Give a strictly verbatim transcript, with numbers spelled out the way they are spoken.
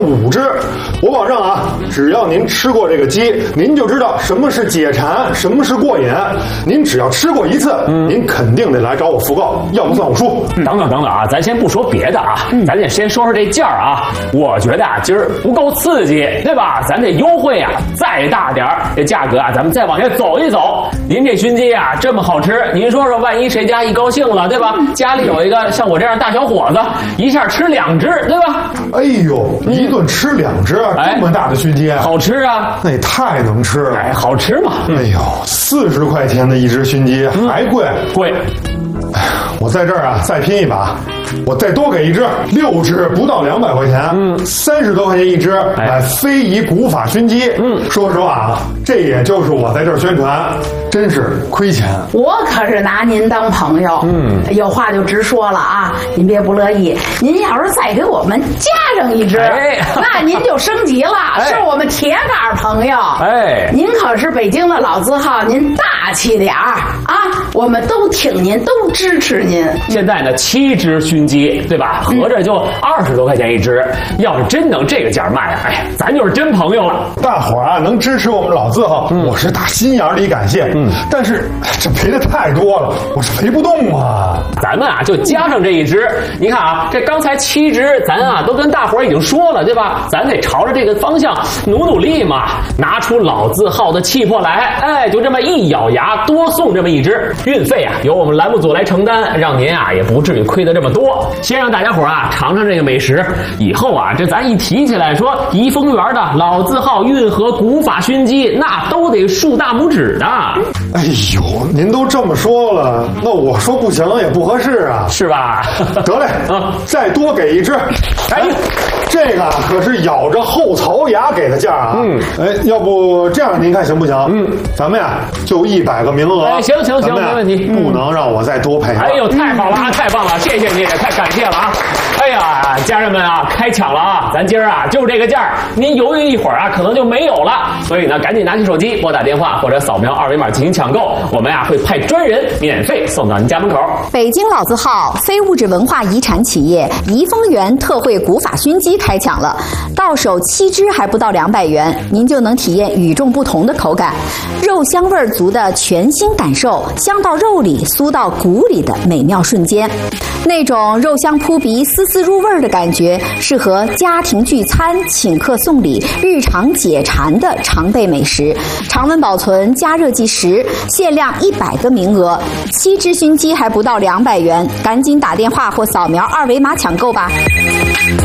五只，我保证啊，只要您吃过这个鸡，您就知道什么是解馋，什么是过瘾。您只要吃过一次，嗯、您肯定得来找我复购，要不算我输。 等等等等啊，咱先不说别的啊，嗯、咱得先说说这价儿啊。我觉得啊，今儿不够刺激，对吧？咱这优惠啊再大点儿，这价格啊，咱们再往下走一走。您这熏鸡啊这么好吃，您说说，万一谁家一高兴了，对吧？家里有一个像我这样大小伙子，一下吃两只，对吧？ 哎呦，一顿吃两只， 哎、 这么大的熏鸡， 好吃啊！ 那也太能吃了， 哎，好吃嘛！ 哎呦，四十块钱的一只熏鸡，嗯、还贵， 贵。 哎呀，我在这儿啊，再拼一把，我再多给一只，六只不到两百块钱，嗯，三十多块钱一只，买、哎、非遗古法熏鸡。嗯，说实话啊，这也就是我在这儿宣传，真是亏钱。 我可是拿您当朋友，嗯，有话就直说了啊，您别不乐意。您要是再给我们加上一只，哎、那您就升级了，哎、是我们铁杆朋友。哎，您可是北京的老字号，您大气点儿啊，我们都挺您，都支持您。 现在呢，七只熏鸡，对吧？合着就二十多块钱一只。嗯、要是真能这个价卖啊，哎，咱就是真朋友了。 大伙儿啊，能支持我们老字号，嗯、我是打心眼里感谢。嗯，但是这赔的太多了，我是赔不动啊。 咱们啊，就加上这一只。你看啊，这刚才七只，咱啊都跟大伙儿已经说了，对吧？咱得朝着这个方向努努力嘛，拿出老字号的气魄来。哎，就这么一咬牙，多送这么一只。运费啊，由我们栏目组来承担，让您啊也不至于亏得这么多。先让大家伙啊尝尝这个美食，以后啊这咱一提起来说怡丰园的老字号运河古法熏鸡，那都得竖大拇指的。 哎呦，您都这么说了，那我说不行也不合适啊， 是吧？ 得嘞，啊，再多给一只。哎，这个可是咬着后槽牙给的价啊。嗯，哎，要不这样您看行不行？嗯，咱们呀就一百个名额。 哎，行行行，没问题， 不能让我再多赔。 哎呦，太好了啊，太棒了，谢谢你，太感谢了啊！哎呀，家人们啊，开抢了啊！咱今儿啊就这个价，您犹豫一会儿啊，可能就没有了。所以呢，赶紧拿起手机拨打电话或者扫描二维码进行抢购，我们啊会派专人免费送到您家门口。 北京老字号非物质文化遗产企业怡丰园特惠古法熏鸡开抢了，到手七只还不到两百元，您就能体验与众不同的口感，肉香味足的全新感受，香到肉里，酥到骨里的美妙瞬间。那种肉香扑鼻、丝丝入味的感觉，适合家庭聚餐、请客送礼、日常解馋的常备美食。常温保存，加热即食，限量一百个名额，七只熏鸡还不到两百元，赶紧打电话或扫描二维码抢购吧。